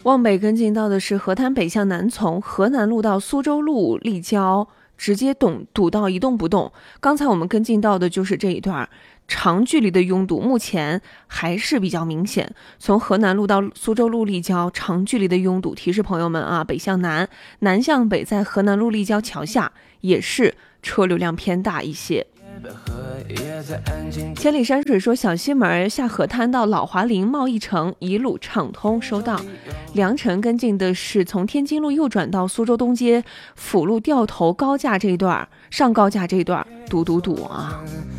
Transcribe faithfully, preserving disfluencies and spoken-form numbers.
往北跟进到的是河滩北向南，从河南路到苏州路立交直接堵堵到一动不动。刚才我们跟进到的就是这一段长距离的拥堵，目前还是比较明显。从河南路到苏州路立交长距离的拥堵，提示朋友们啊，北向南，南向北，在河南路立交桥下也是车流量偏大一些。千里山水说，小西门下河滩到老华林贸易城一路畅通，收到。良辰跟进的是从天津路右转到苏州东街辅路掉头高架这一段，上高架这一段堵堵堵啊。